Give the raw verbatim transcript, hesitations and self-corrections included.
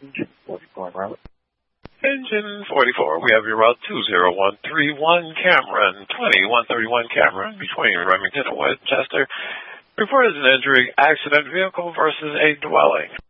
Engine forty-four, Robert. Engine forty-four, we have your route two zero one three one Cameron, twenty-one thirty-one Cameron, between Remington and Westchester. Reported an injury, accident vehicle versus a dwelling.